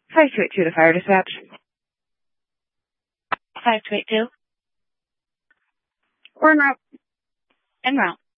5282 to fire dispatch. 5282. We're en route. En route.